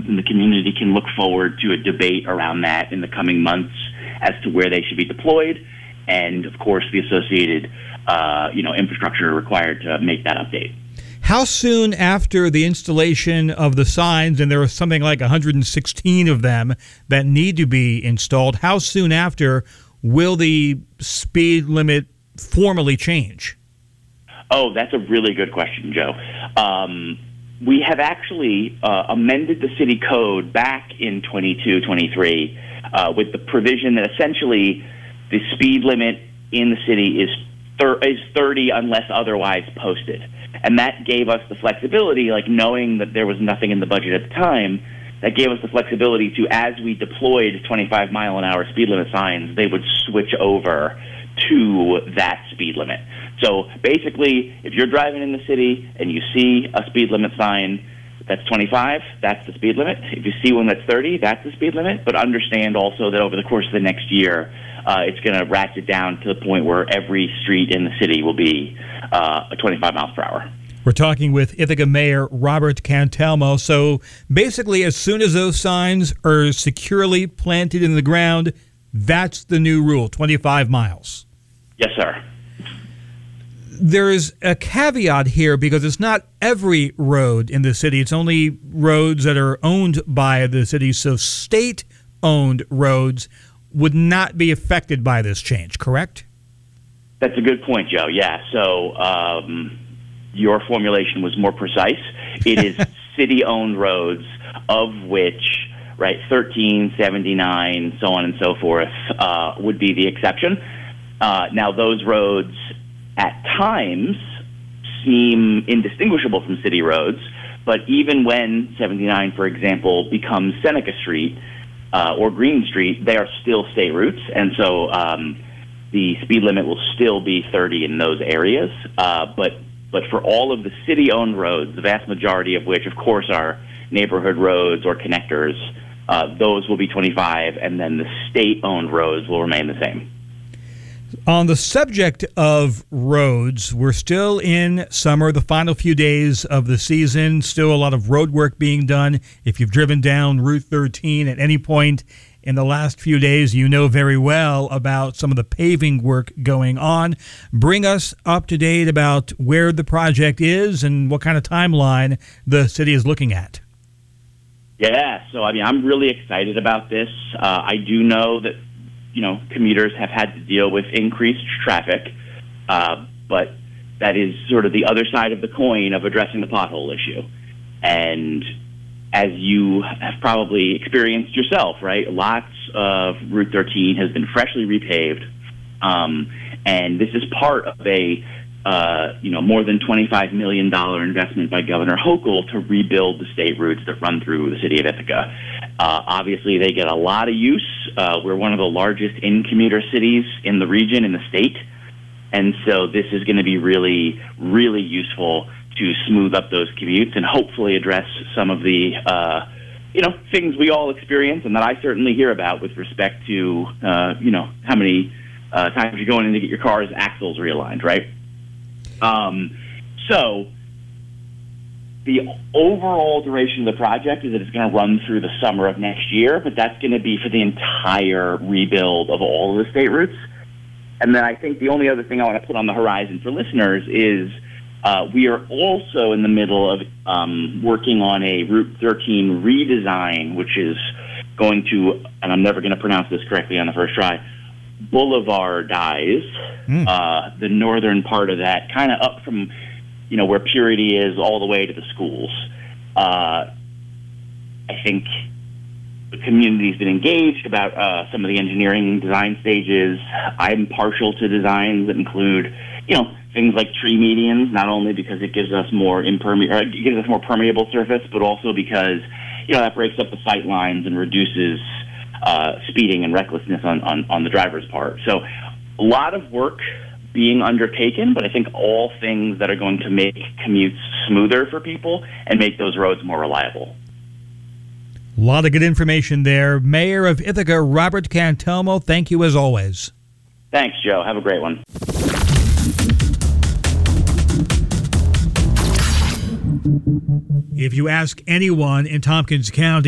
and the community can look forward to a debate around that in the coming months as to where they should be deployed, and of course the associated infrastructure required to make that update. How soon after the installation of the signs, and there are something like 116 of them that need to be installed, how soon after will the speed limit formally change? Oh, that's a really good question, Joe. We have actually amended the city code back in 22-23 with the provision that essentially the speed limit in the city is 30 unless otherwise posted. And that gave us the flexibility, like knowing that there was nothing in the budget at the time, that gave us the flexibility to, as we deployed 25-mile-an-hour speed limit signs, they would switch over to that speed limit. So basically, if you're driving in the city and you see a speed limit sign that's 25, that's the speed limit. If you see one that's 30, that's the speed limit. But understand also that over the course of the next year, it's going to ratchet down to the point where every street in the city will be 25 miles per hour. We're talking with Ithaca Mayor Robert Cantelmo. So basically, as soon as those signs are securely planted in the ground, that's the new rule, 25 miles. Yes, sir. There is a caveat here because it's not every road in the city. It's only roads that are owned by the city. So state-owned roads would not be affected by this change, correct? That's a good point, Joe. Yeah. So your formulation was more precise. It is city-owned roads, of which, 13, 79, so on and so forth, would be the exception. Now, those roads at times seem indistinguishable from city roads, but even when 79, for example, becomes Seneca Street or Green Street, they are still state routes, and so the speed limit will still be 30 in those areas. But for all of the city-owned roads, the vast majority of which, of course, are neighborhood roads or connectors, those will be 25, and then the state-owned roads will remain the same. On the subject of roads, we're still in summer, the final few days of the season, still a lot of road work being done. If you've driven down Route 13 at any point in the last few days, you know very well about some of the paving work going on. Bring us up to date about where the project is and what kind of timeline the city is looking at. Yeah, so I'm really excited about this. I do know that commuters have had to deal with increased traffic, but that is sort of the other side of the coin of addressing the pothole issue. And as you have probably experienced yourself, lots of Route 13 has been freshly repaved, and this is part of a more than $25 million investment by Governor Hochul to rebuild the state routes that run through the city of Ithaca. Obviously, they get a lot of use. We're one of the largest in-commuter cities in the region, in the state. And so this is going to be really, really useful to smooth up those commutes and hopefully address some of the, things we all experience and that I certainly hear about with respect to, how many times you're going in to get your car's axles realigned, right? So the overall duration of the project is that it's going to run through the summer of next year, but that's going to be for the entire rebuild of all of the state routes. And then I think the only other thing I want to put on the horizon for listeners is we are also in the middle of working on a Route 13 redesign, which is going to, and I'm never going to pronounce this correctly on the first try, boulevardize the northern part of that, kind of up from where Purity is all the way to the schools. I think the community's been engaged about some of the engineering design stages. I'm partial to designs that include, things like tree medians, not only because it gives us more permeable surface, but also because, that breaks up the sight lines and reduces speeding and recklessness on the driver's part. So a lot of work being undertaken, but I think all things that are going to make commutes smoother for people and make those roads more reliable. A lot of good information there. Mayor of Ithaca, Robert Cantelmo, thank you as always. Thanks, Joe. Have a great one. If you ask anyone in Tompkins County,